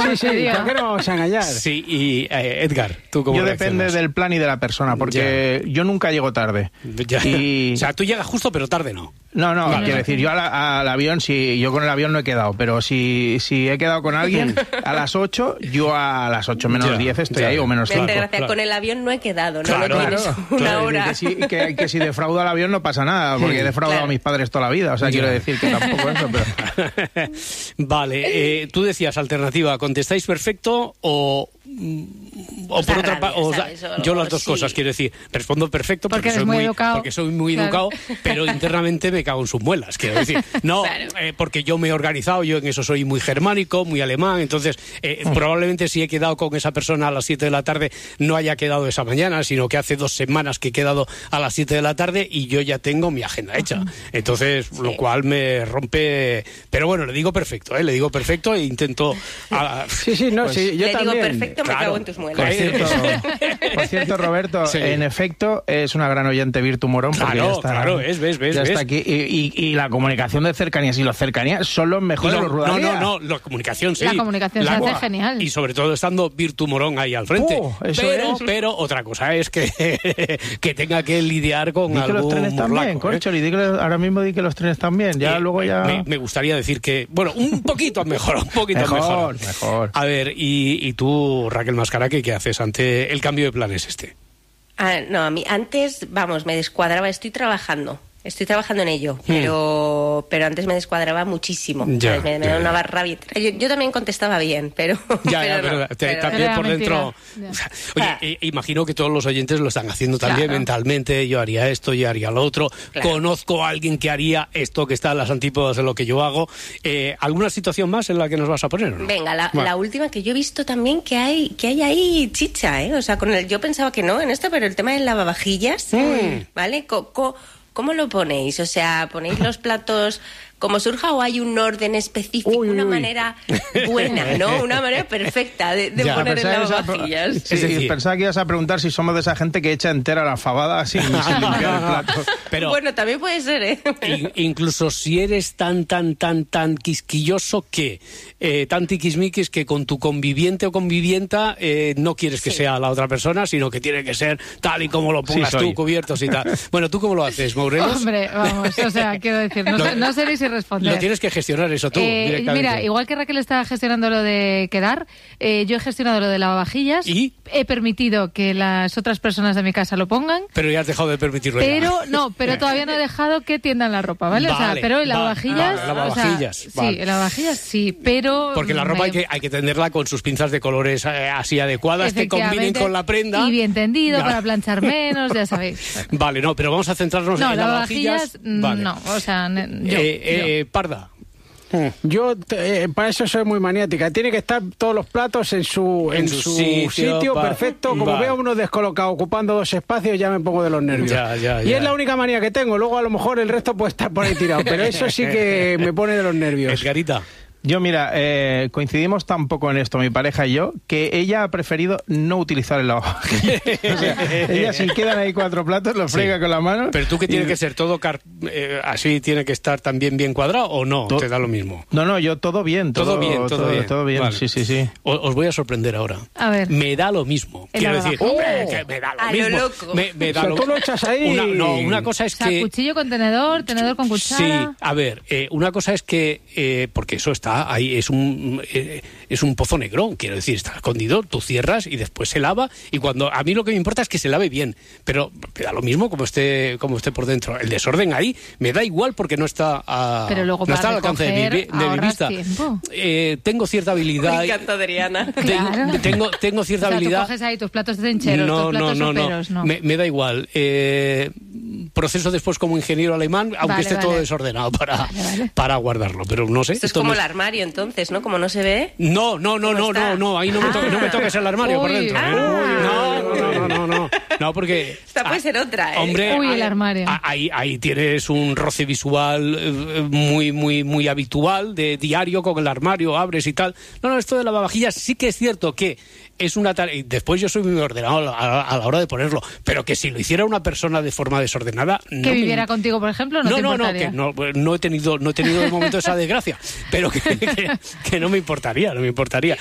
Sí, ¿por qué no vamos a engañar? Sí, y Edgar, ¿tú cómo Yo reaccionas? depende del plan y de la persona, porque yo nunca llego tarde. Ya. Y... O sea, tú llegas justo, pero tarde no. No, Vale. quiero decir, yo al avión, yo con el avión no he quedado, pero si he quedado con alguien a las 8, yo a las 8 menos 10 estoy ahí, o menos 5. Gracias, con el avión no he quedado, no Claro, lo tienes una hora. Que si defraudo al avión no pasa nada, porque he defraudado a mis padres toda la vida, o sea, quiero decir que tampoco eso, pero... Vale, tú decías alternativa, ¿contestáis perfecto o por otra parte? Yo las dos cosas, quiero decir, respondo perfecto porque soy muy educado, pero internamente me cago en sus muelas, quiero decir. No, porque yo me he organizado, yo en eso soy muy germánico, muy alemán, entonces probablemente si he quedado con esa persona a las 7 de la tarde no haya quedado esa mañana, sino que hace 2 semanas que he quedado a las 7 de la tarde y yo ya tengo mi agenda hecha. Entonces, lo cual me rompe... Pero bueno, le digo perfecto e intento... yo también. Digo perfecto, me cago en tus muelas. Por cierto, Roberto, en efecto, es una gran oyente Virtu Morón. Claro, ves. Está aquí. Y la comunicación de cercanías y los cercanías son los mejores de los Rudalía. No, la comunicación sí. La comunicación se hace genial. Y sobre todo estando Virtu Morón ahí al frente. Pero otra cosa es que tenga que lidiar con algún los trenes murlaco, también, Corcholi, ahora mismo di que los trenes también. Luego ya... Me gustaría decir que, bueno, un poquito mejor, mejor. A ver, y tú, Raquel Mascaraque, ¿qué haces ante el cambio de planes este? No, a mí antes, me descuadraba, estoy trabajando en ello, pero antes me descuadraba muchísimo. Me daba rabia. Yo también contestaba bien, pero... también por dentro... Oye, imagino que todos los oyentes lo están haciendo también mentalmente. Yo haría esto, yo haría lo otro. Claro. Conozco a alguien que haría esto que está en las antípodas de lo que yo hago. ¿Alguna situación más en la que nos vas a poner? ¿No? Venga, la última, que yo he visto también que hay ahí chicha, ¿eh? O sea, yo pensaba que no en esto, pero el tema del lavavajillas, ¿vale? ¿Cómo lo ponéis? O sea, ¿ponéis los platos como surja o hay un orden específico, una manera buena, ¿no? Una manera perfecta de poner en lavavajillas? Sí, pensaba que ibas a preguntar si somos de esa gente que echa entera la fabada sin limpiar el plato. Pero, bueno, también puede ser, ¿eh? Incluso si eres tan quisquilloso tan tiquismiquis que con tu conviviente o convivienta no quieres que sea la otra persona, sino que tiene que ser tal y como lo pongas tú, cubiertos y tal. Bueno, ¿tú cómo lo haces, Morelos? Hombre, vamos, o sea, quiero decir, no seréis responder. Lo tienes que gestionar eso tú directamente. Mira, igual que Raquel está gestionando lo de quedar, yo he gestionado lo de lavavajillas. ¿Y? He permitido que las otras personas de mi casa lo pongan. Pero ya has dejado de permitirlo. Pero todavía no he dejado que tiendan la ropa, ¿vale? O sea, pero el lavavajillas... Sí, el lavavajillas sí, pero... Porque la ropa hay que tenderla con sus pinzas de colores así adecuadas que combinen con la prenda. Y bien tendido, para planchar menos, ya sabéis. Vale, pero vamos a centrarnos en lavavajillas. Vale. No, o sea... Parda. Yo para eso soy muy maniática. Tiene que estar todos los platos en su sitio perfecto. Como veo uno descolocado ocupando 2 espacios, ya me pongo de los nervios. Y es la única manía que tengo. Luego a lo mejor el resto puede estar por ahí tirado, pero eso sí que me pone de los nervios. Edgarita. Yo, mira, coincidimos tan poco en esto, mi pareja y yo, que ella ha preferido no utilizar el lavavajillas. O sea, ella, si quedan ahí 4 platos, los frega con la mano. Pero tú, que tiene que ser todo así, tiene que estar también bien cuadrado, ¿o no? ¿Te da lo mismo? No, yo todo bien. Todo bien. Vale. Sí. Os voy a sorprender ahora. A ver. Me da lo mismo. Quiero decir, que me da lo mismo. Lo loco. Me da tú lo echas ahí. Una cosa es que... cuchillo con tenedor con cuchara... Sí, a ver, una cosa es que... porque eso está ahí, es un pozo negro, quiero decir, está escondido, tú cierras y después se lava, y a mí lo que me importa es que se lave bien, pero me da lo mismo como esté por dentro. El desorden ahí me da igual porque no está al alcance de mi vista. Tengo cierta habilidad. Me encanta, Adriana. Tengo cierta habilidad. Tú coges ahí tus platos de trincheros, tus platos soperos, no. Me da igual. Proceso después como ingeniero alemán, aunque esté todo desordenado para guardarlo, pero no sé. Esto es como el armario, entonces, ¿no? Como no se ve. No, ahí no me toques el armario por dentro. No, porque... Esta puede ser otra, ¿eh? Hombre, el armario. Ahí tienes un roce visual muy habitual, de diario, con el armario, abres y tal. No, esto de lavavajillas sí que es cierto que es una tarea, y después yo soy muy ordenado a la hora de ponerlo, pero que si lo hiciera una persona de forma desordenada... ¿Que viviera contigo, por ejemplo? No he tenido de momento esa desgracia, pero que no me importaría.